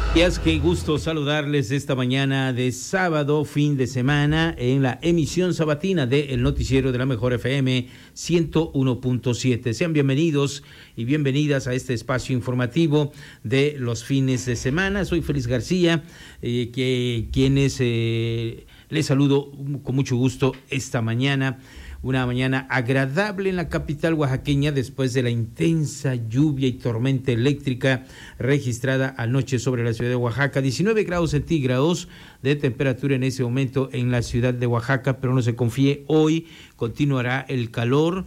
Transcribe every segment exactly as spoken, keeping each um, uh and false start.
Días, qué gusto saludarles esta mañana de sábado, fin de semana, en la emisión sabatina de El Noticiero de la Mejor F M ciento uno punto siete. Sean bienvenidos y bienvenidas a este espacio informativo de los fines de semana. Soy Félix García, eh, que quienes eh, les saludo con mucho gusto esta mañana. Una mañana agradable en la capital oaxaqueña después de la intensa lluvia y tormenta eléctrica registrada anoche sobre la ciudad de Oaxaca. diecinueve grados centígrados de temperatura en ese momento en la ciudad de Oaxaca, pero no se confíe, hoy continuará el calor.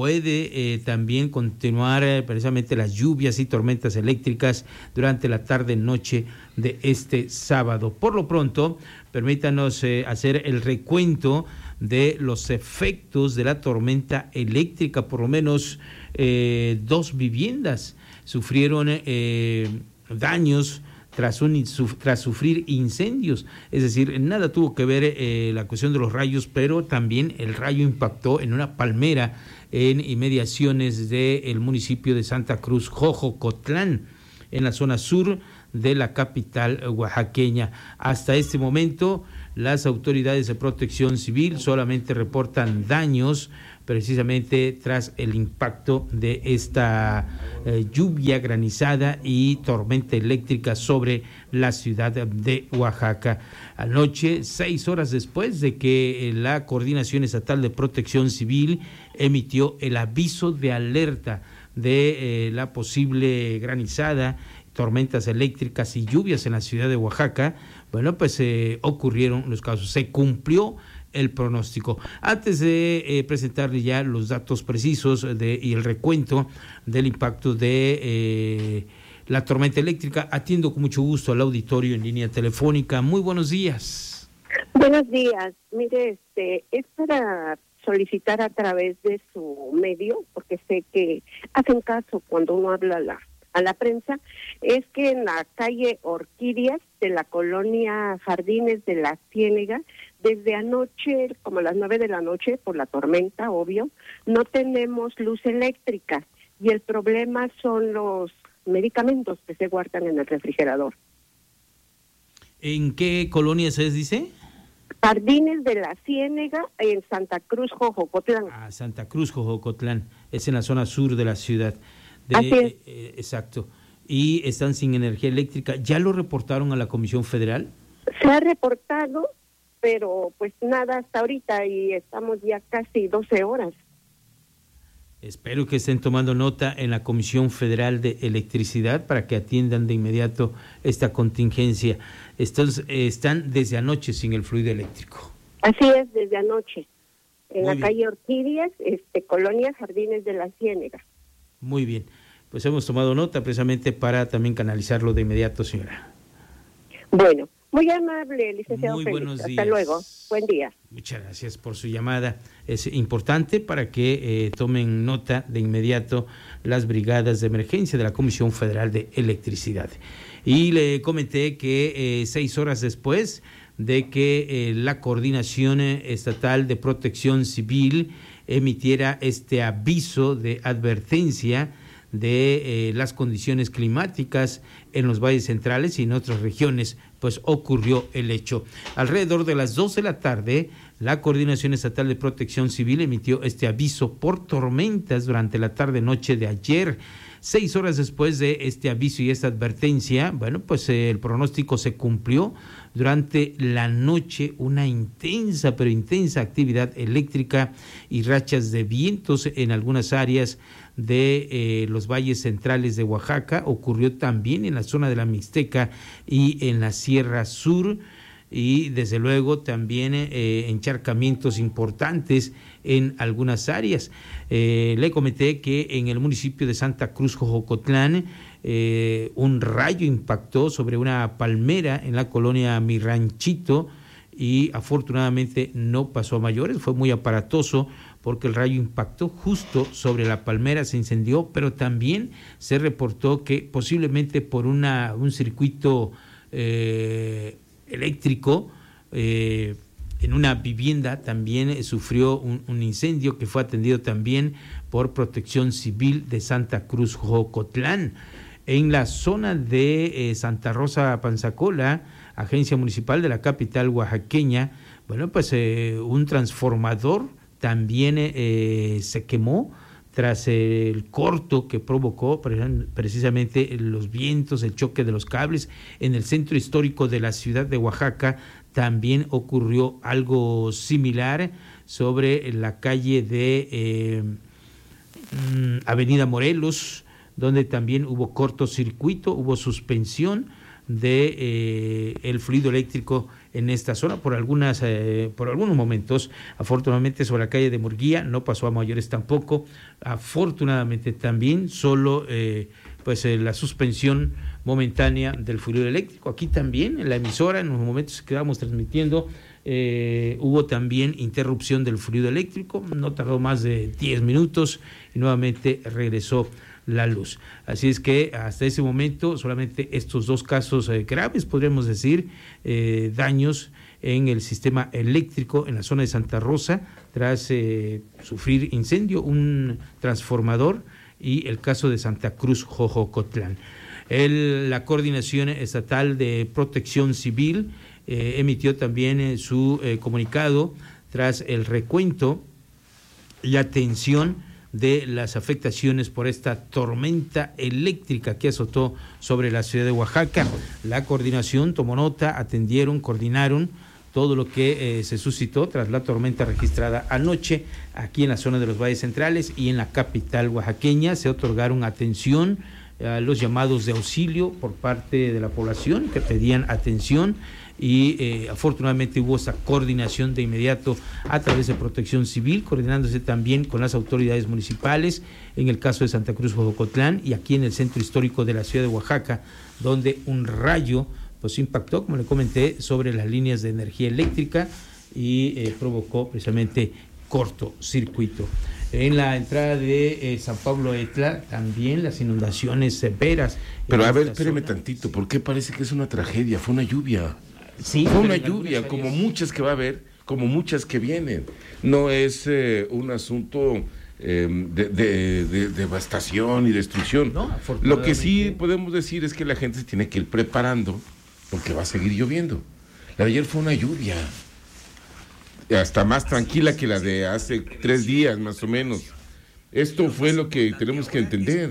Puede eh, también continuar eh, precisamente las lluvias y tormentas eléctricas durante la tarde-noche de este sábado. Por lo pronto, permítanos eh, hacer el recuento de los efectos de la tormenta eléctrica. Por lo menos eh, dos viviendas sufrieron eh, daños tras, un, tras sufrir incendios. Es decir, nada tuvo que ver eh, la cuestión de los rayos, pero también el rayo impactó en una palmera en inmediaciones del municipio de Santa Cruz, Jojocotlán, en la zona sur de la capital oaxaqueña. Hasta este momento, las autoridades de protección civil solamente reportan daños precisamente tras el impacto de esta eh, lluvia granizada y tormenta eléctrica sobre la ciudad de Oaxaca. Anoche, seis horas después de que la Coordinación Estatal de Protección Civil emitió el aviso de alerta de eh, la posible granizada, tormentas eléctricas y lluvias en la ciudad de Oaxaca, bueno, pues eh, ocurrieron los casos, se cumplió el pronóstico. Antes de eh, presentarle ya los datos precisos de, y el recuento del impacto de eh, la tormenta eléctrica, atiendo con mucho gusto al auditorio en línea telefónica. Muy buenos días. Buenos días. Mire, este es para solicitar a través de su medio, porque sé que hacen caso cuando uno habla a la, a la prensa, es que en la calle Orquídeas de la colonia Jardines de la Ciénega, desde anoche, como a las nueve de la noche, por la tormenta, obvio, no tenemos luz eléctrica y el problema son los medicamentos que se guardan en el refrigerador. ¿En qué colonia se dice? Jardines de la Ciénega, en Santa Cruz, Jojocotlán. Ah, Santa Cruz, Jojocotlán, es en la zona sur de la ciudad. De, Así es. Eh, exacto. Y están sin energía eléctrica. ¿Ya lo reportaron a la Comisión Federal? Se ha reportado, pero pues nada hasta ahorita y estamos ya casi doce horas. Espero que estén tomando nota en la Comisión Federal de Electricidad para que atiendan de inmediato esta contingencia. Estos, eh, están desde anoche sin el fluido eléctrico. Así es, desde anoche. En Muy la bien. calle Orquídeas, este, colonia Jardines de la Ciénega. Muy bien. Pues hemos tomado nota precisamente para también canalizarlo de inmediato, señora. Bueno, muy amable, licenciado Muy Félix. buenos Hasta días. luego. Buen día. Muchas gracias por su llamada. Es importante para que eh, tomen nota de inmediato las brigadas de emergencia de la Comisión Federal de Electricidad. Y le comenté que eh, seis horas después de que eh, la Coordinación Estatal de Protección Civil emitiera este aviso de advertencia de eh, las condiciones climáticas en los valles centrales y en otras regiones, pues ocurrió el hecho. Alrededor de las dos de la tarde, la Coordinación Estatal de Protección Civil emitió este aviso por tormentas durante la tarde-noche de ayer. Seis horas después de este aviso y esta advertencia, bueno, pues eh, el pronóstico se cumplió. Durante la noche, una intensa, pero intensa actividad eléctrica y rachas de vientos en algunas áreas de eh, los valles centrales de Oaxaca. Ocurrió también en la zona de la Mixteca y en la Sierra Sur, y desde luego también eh, encharcamientos importantes en algunas áreas. Eh, le comenté que en el municipio de Santa Cruz, Jojocotlán, eh, un rayo impactó sobre una palmera en la colonia Mi Ranchito y afortunadamente no pasó a mayores. Fue muy aparatoso porque el rayo impactó justo sobre la palmera, se incendió, pero también se reportó que posiblemente por una un circuito eh, eléctrico eh, en una vivienda también eh, sufrió un, un incendio que fue atendido también por Protección Civil de Santa Cruz, Jocotlán. En la zona de eh, Santa Rosa Panzacola, agencia municipal de la capital oaxaqueña, bueno, pues eh, un transformador también eh, se quemó tras eh, el corto que provocó precisamente los vientos, el choque de los cables. En el centro histórico de la ciudad de Oaxaca también ocurrió algo similar sobre la calle de eh, Avenida Morelos, donde también hubo cortocircuito, hubo suspensión de eh, el fluido eléctrico en esta zona por algunas eh, por algunos momentos. Afortunadamente sobre la calle de Murguía no pasó a mayores tampoco. Afortunadamente también solo eh, pues eh, la suspensión momentánea del fluido eléctrico. Aquí también en la emisora, en los momentos que estábamos transmitiendo, eh, hubo también interrupción del fluido eléctrico. No tardó más de diez minutos y nuevamente regresó la luz. Así es que hasta ese momento solamente estos dos casos eh, graves, podríamos decir, eh, daños en el sistema eléctrico en la zona de Santa Rosa tras eh, sufrir incendio, un transformador, y el caso de Santa Cruz Jojocotlán. El, la Coordinación Estatal de Protección Civil eh, emitió también eh, su eh, comunicado tras el recuento y atención de las afectaciones por esta tormenta eléctrica que azotó sobre la ciudad de Oaxaca. La coordinación tomó nota, atendieron, coordinaron todo lo que eh, se suscitó tras la tormenta registrada anoche aquí en la zona de los Valles Centrales y en la capital oaxaqueña. Se otorgaron atención a los llamados de auxilio por parte de la población que pedían atención, y eh, afortunadamente hubo esa coordinación de inmediato a través de Protección Civil, coordinándose también con las autoridades municipales en el caso de Santa Cruz Jojocotlán y aquí en el centro histórico de la ciudad de Oaxaca, donde un rayo pues impactó, como le comenté, sobre las líneas de energía eléctrica y eh, provocó precisamente cortocircuito. En la entrada de eh, San Pablo Etla también las inundaciones severas. Pero a ver, espéreme zona. tantito, ¿por qué parece que es una tragedia? Fue una lluvia. Sí, fue una lluvia, como muchas que va a haber, como muchas que vienen. No es eh, un asunto eh, de, de, de devastación y destrucción. No, lo que sí podemos decir es que la gente se tiene que ir preparando porque va a seguir lloviendo. La de ayer fue una lluvia, hasta más tranquila que la de hace tres días más o menos. Esto fue lo que tenemos que entender,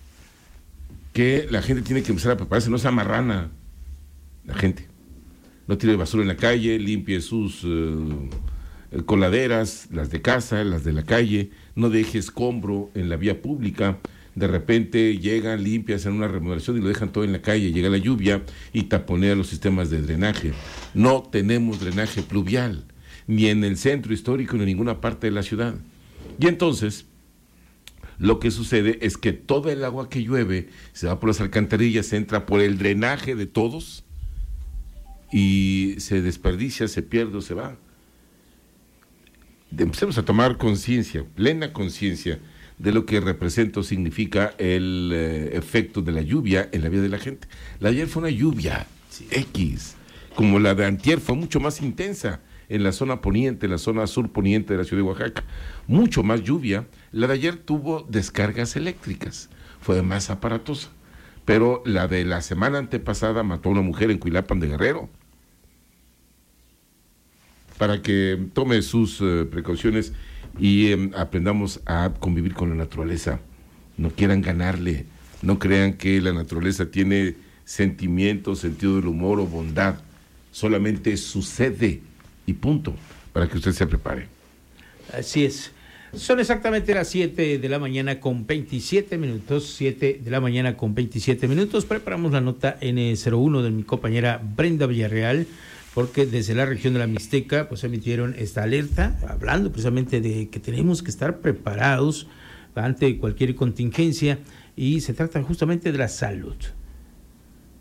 que la gente tiene que empezar a prepararse, no sea marrana la gente. No tire basura en la calle, limpie sus uh, coladeras, las de casa, las de la calle, no deje escombro en la vía pública. De repente llegan, limpian, hacen una remodelación y lo dejan todo en la calle, llega la lluvia y taponea los sistemas de drenaje. No tenemos drenaje pluvial, ni en el centro histórico ni en ninguna parte de la ciudad. Y entonces, lo que sucede es que todo el agua que llueve se va por las alcantarillas, entra por el drenaje de todos y se desperdicia, se pierde o se va. Empecemos a tomar conciencia, plena conciencia, de lo que representa o significa el eh, efecto de la lluvia en la vida de la gente. La de ayer fue una lluvia sí. X, como la de antier, fue mucho más intensa en la zona poniente, la zona sur poniente de la ciudad de Oaxaca. Mucho más lluvia. La de ayer tuvo descargas eléctricas, fue más aparatosa. Pero la de la semana antepasada mató a una mujer en Cuilapan de Guerrero. Para que tome sus uh, precauciones y eh, aprendamos a convivir con la naturaleza. No quieran ganarle, no crean que la naturaleza tiene sentimientos, sentido del humor o bondad. Solamente sucede y punto, para que usted se prepare. Así es. Son exactamente las siete de la mañana con veintisiete minutos, siete de la mañana con veintisiete minutos. Preparamos la nota N cero uno de mi compañera Brenda Villarreal, porque desde la región de la Mixteca pues emitieron esta alerta, hablando precisamente de que tenemos que estar preparados ante cualquier contingencia, y se trata justamente de la salud.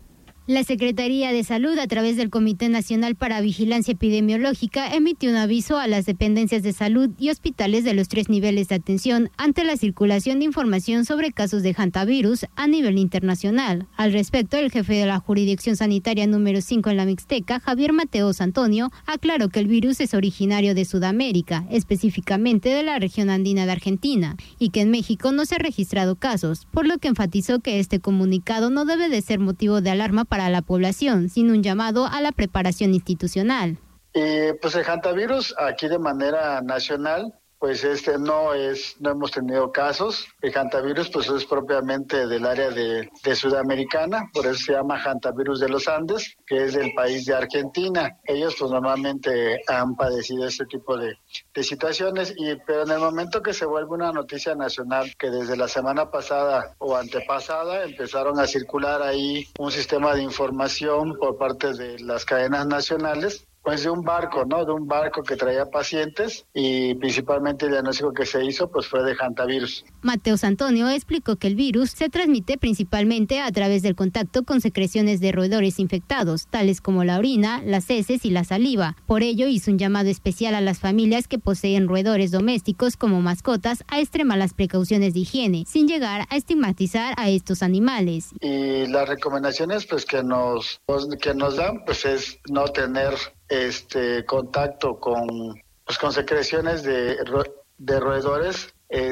La Secretaría de Salud, a través del Comité Nacional para Vigilancia Epidemiológica, emitió un aviso a las dependencias de salud y hospitales de los tres niveles de atención ante la circulación de información sobre casos de hantavirus a nivel internacional. Al respecto, el jefe de la Jurisdicción Sanitaria número cinco en la Mixteca, Javier Mateos Antonio, aclaró que el virus es originario de Sudamérica, específicamente de la región andina de Argentina, y que en México no se han registrado casos, por lo que enfatizó que este comunicado no debe de ser motivo de alarma para a la población, sino un llamado a la preparación institucional. Eh, pues el hantavirus aquí de manera nacional, pues este no es, no hemos tenido casos. El hantavirus pues es propiamente del área de, de Sudamericana, por eso se llama hantavirus de los Andes, que es del país de Argentina. Ellos pues normalmente han padecido este tipo de, de situaciones, y pero en el momento que se vuelve una noticia nacional, que desde la semana pasada o antepasada empezaron a circular ahí un sistema de información por parte de las cadenas nacionales, pues de un barco, ¿no? De un barco que traía pacientes, y principalmente el diagnóstico que se hizo pues fue de hantavirus. Mateos Antonio explicó que el virus se transmite principalmente a través del contacto con secreciones de roedores infectados, tales como la orina, las heces y la saliva. Por ello hizo un llamado especial a las familias que poseen roedores domésticos como mascotas a extremar las precauciones de higiene, sin llegar a estigmatizar a estos animales. Y las recomendaciones pues que nos, pues, que nos dan pues es no tener este contacto con pues con secreciones de, de roedores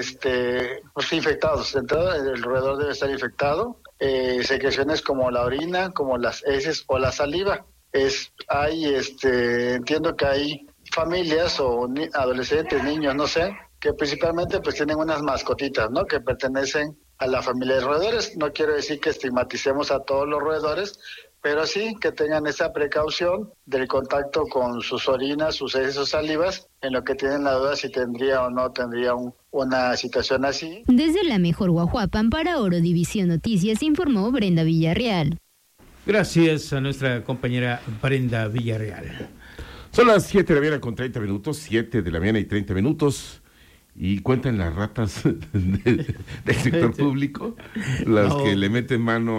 este pues infectados. De entrada, el roedor debe estar infectado. Eh, secreciones como la orina, como las heces o la saliva. Es hay este entiendo que hay familias o ni, adolescentes, niños, no sé, que principalmente pues tienen unas mascotitas, ¿no? Que pertenecen a la familia de roedores. No quiero decir que estigmaticemos a todos los roedores, pero sí que tengan esa precaución del contacto con sus orinas, sus heces o salivas, en lo que tienen la duda si tendría o no tendría un, una situación así. Desde la mejor Guajuapan para Oro División Noticias informó Brenda Villarreal. Gracias a nuestra compañera Brenda Villarreal. Son las siete de la mañana con treinta minutos, siete de la mañana y treinta minutos. Y cuentan las ratas de, del sector público, las no. que le meten mano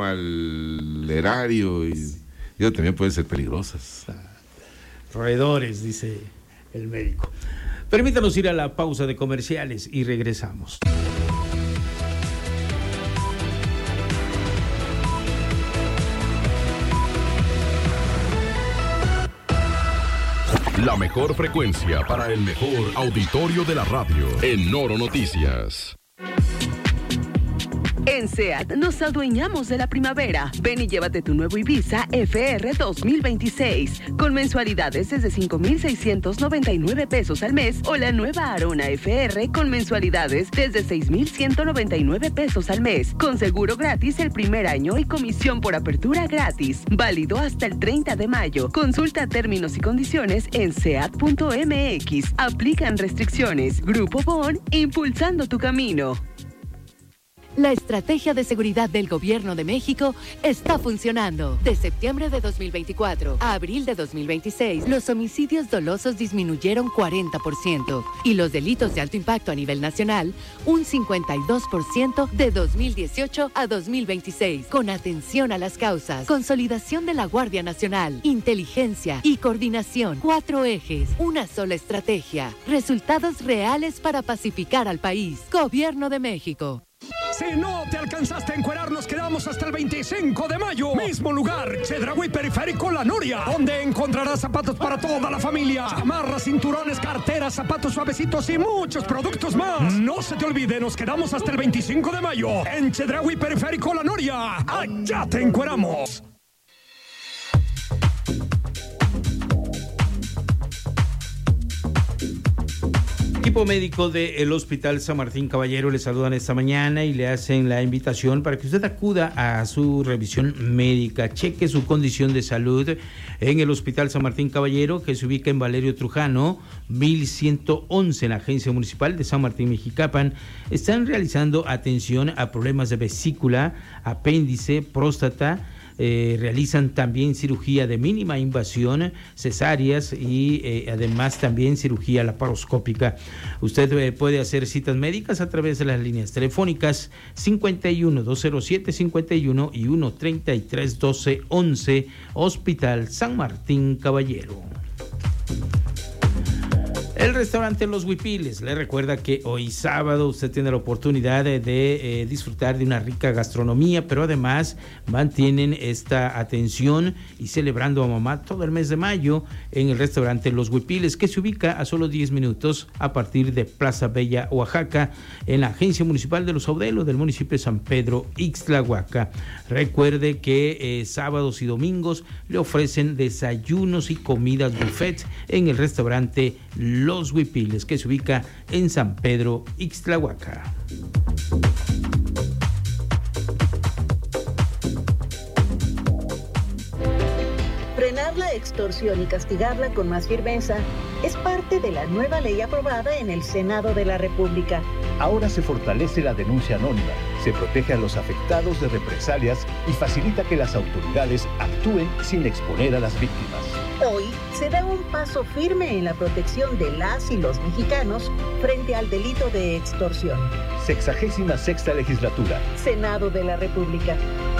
al erario y, y también pueden ser peligrosas. Roedores, dice el médico. Permítanos ir a la pausa de comerciales y regresamos. La mejor frecuencia para el mejor auditorio de la radio en Oro Noticias. En SEAT nos adueñamos de la primavera. Ven y llévate tu nuevo Ibiza F R dos mil veintiséis con mensualidades desde cinco mil seiscientos noventa y nueve pesos al mes, o la nueva Arona F R con mensualidades desde seis mil ciento noventa y nueve pesos al mes, con seguro gratis el primer año y comisión por apertura gratis. Válido hasta el treinta de mayo. Consulta términos y condiciones en seat punto m x. Aplican restricciones. Grupo Bon, impulsando tu camino. La estrategia de seguridad del Gobierno de México está funcionando. De septiembre de dos mil veinticuatro a abril de dos mil veintiséis, los homicidios dolosos disminuyeron cuarenta por ciento y los delitos de alto impacto a nivel nacional un cincuenta y dos por ciento de dos mil dieciocho a dos mil veintiséis. Con atención a las causas, consolidación de la Guardia Nacional, inteligencia y coordinación. Cuatro ejes, una sola estrategia. Resultados reales para pacificar al país. Gobierno de México. Si no te alcanzaste a encuerar, nos quedamos hasta el veinticinco de mayo. Mismo lugar, Chedraui Periférico La Noria, donde encontrarás zapatos para toda la familia, chamarras, cinturones, carteras, zapatos suavecitos y muchos productos más. No se te olvide, nos quedamos hasta el veinticinco de mayo en Chedraui Periférico La Noria. ¡Allá te encueramos! Equipo médico del Hospital San Martín Caballero le saludan esta mañana y le hacen la invitación para que usted acuda a su revisión médica, cheque su condición de salud en el Hospital San Martín Caballero, que se ubica en Valerio Trujano, mil ciento once, en la Agencia Municipal de San Martín Mexicapan. Están realizando atención a problemas de vesícula, apéndice, próstata, eh, realizan también cirugía de mínima invasión, cesáreas y eh, además también cirugía laparoscópica. Usted eh, puede hacer citas médicas a través de las líneas telefónicas cincuenta y uno, dos cero siete, cincuenta y uno y uno treinta y tres, doce, once, Hospital San Martín Caballero. El restaurante Los Huipiles le recuerda que hoy sábado usted tiene la oportunidad de, de eh, disfrutar de una rica gastronomía, pero además mantienen esta atención y celebrando a mamá todo el mes de mayo en el restaurante Los Huipiles, que se ubica a solo diez minutos a partir de Plaza Bella, Oaxaca, en la Agencia Municipal de los Audelos del municipio de San Pedro Ixtlahuaca. Recuerde que eh, sábados y domingos le ofrecen desayunos y comidas buffet en el restaurante Los Huipiles, que se ubica en San Pedro Ixtlahuaca. Frenar la extorsión y castigarla con más firmeza es parte de la nueva ley aprobada en el Senado de la República. Ahora se fortalece la denuncia anónima, se protege a los afectados de represalias y facilita que las autoridades actúen sin exponer a las víctimas. Hoy se da un paso firme en la protección de las y los mexicanos frente al delito de extorsión. Sexagésima sexta legislatura. Senado de la República.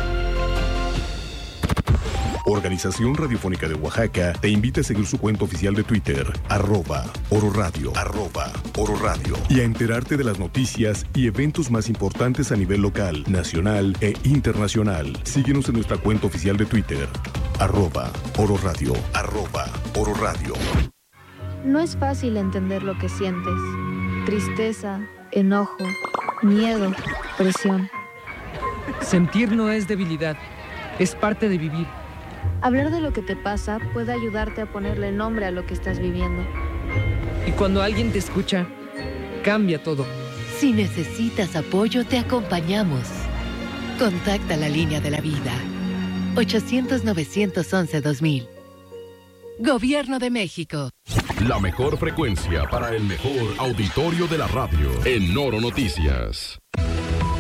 Organización Radiofónica de Oaxaca te invita a seguir su cuenta oficial de Twitter, arroba Oro Radio, arroba Oro Radio, y a enterarte de las noticias y eventos más importantes a nivel local, nacional e internacional. Síguenos en nuestra cuenta oficial de Twitter, arroba Oro Radio, arroba Oro Radio. No es fácil entender lo que sientes. Tristeza, enojo, miedo, presión. Sentir no es debilidad, es parte de vivir. Hablar de lo que te pasa puede ayudarte a ponerle nombre a lo que estás viviendo. Y cuando alguien te escucha, cambia todo. Si necesitas apoyo, te acompañamos. Contacta la línea de la vida. ochocientos, novecientos once, dos mil. Gobierno de México. La mejor frecuencia para el mejor auditorio de la radio en Noro Noticias.